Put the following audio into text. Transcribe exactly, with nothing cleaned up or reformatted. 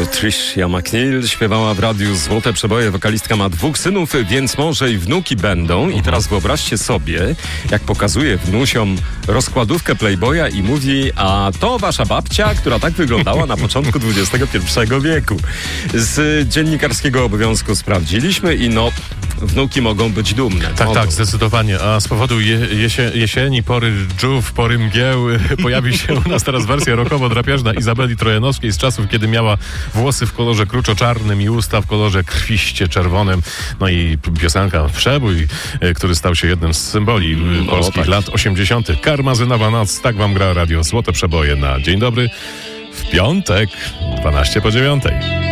Tricia McNeil śpiewała w radiu Złote Przeboje. Wokalistka ma dwóch synów, więc może i wnuki będą. I teraz wyobraźcie sobie, jak pokazuje wnusiom rozkładówkę Playboya i mówi: a to wasza babcia, która tak wyglądała na początku dwudziestego pierwszego wieku. Z dziennikarskiego obowiązku sprawdziliśmy i no, wnuki mogą być dumne. Tak, mogą. tak, zdecydowanie. A z powodu je, jesie, jesieni, pory dżdżów, pory mgieł pojawi się u nas teraz wersja rockowo-drapieżna Izabeli Trojanowskiej z czasów, kiedy miała włosy w kolorze kruczo-czarnym i usta w kolorze krwiście czerwonym. No i piosenka Przebój, który stał się jednym z symboli no, polskich tak. lat osiemdziesiątych. Karmazynowa noc, tak wam gra radio Złote Przeboje na Dzień Dobry w piątek, dwanaście po dziewiątej.